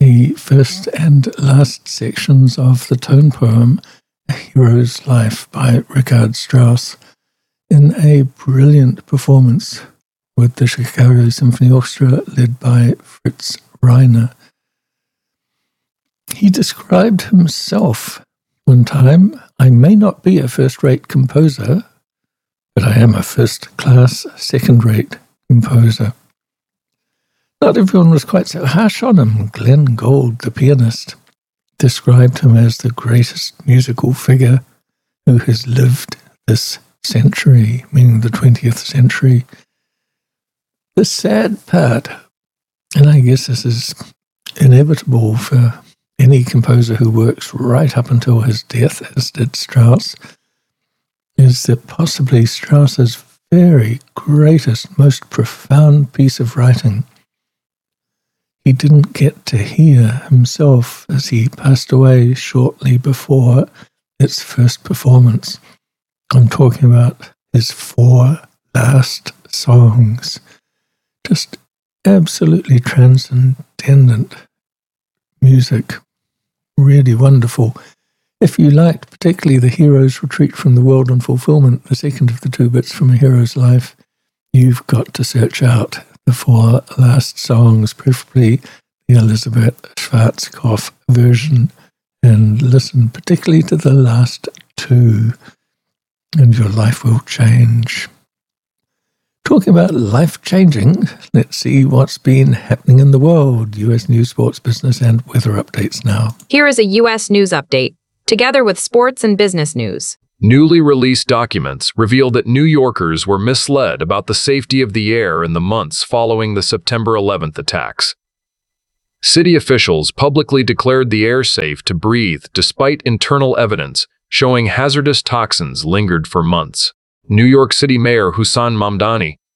the first and last sections of the tone poem A Hero's Life by Richard Strauss in a brilliant performance with the Chicago Symphony Orchestra led by Fritz Reiner. He described himself one time, "I may not be a first-rate composer, but I am a first-class, second-rate composer." Not everyone was quite so harsh on him. Glenn Gould, the pianist, described him as the greatest musical figure who has lived this century, meaning the 20th century. The sad part, and I guess this is inevitable for any composer who works right up until his death, as did Strauss, is that possibly Strauss's very greatest, most profound piece of writing he didn't get to hear himself as he passed away shortly before its first performance. I'm talking about his 4 last songs. Just absolutely transcendent music. Really wonderful. If you liked particularly The Hero's Retreat from the World and Fulfillment, the second of the 2 bits from A Hero's Life, you've got to search out the 4 last songs, preferably the Elizabeth Schwarzkopf version, and listen particularly to the last 2, and your life will change. Talking about life-changing, let's see what's been happening in the world. U.S. news, sports, business, and weather updates now. Here is a U.S. news update, together with sports and business news. Newly released documents reveal that New Yorkers were misled about the safety of the air in the months following the September 11th attacks. City officials publicly declared the air safe to breathe despite internal evidence showing hazardous toxins lingered for months. New York City Mayor Hussein Mamdani